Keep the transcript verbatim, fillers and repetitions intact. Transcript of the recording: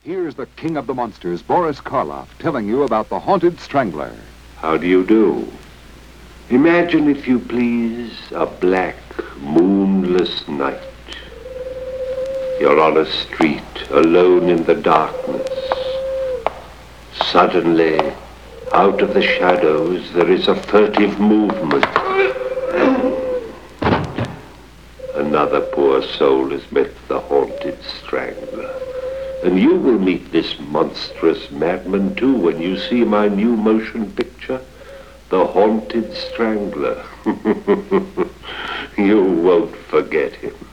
Here's the king of the monsters, Boris Karloff, telling you about the Haunted Strangler. How do you do? Imagine, if you please, a black, moonless night. You're on a street, alone in the darkness. Suddenly, out of the shadows, there is a furtive movement. Another poor soul has met the Haunted Strangler. And you will meet this monstrous madman, too, when you see my new motion picture, The Haunted Strangler. You won't forget him.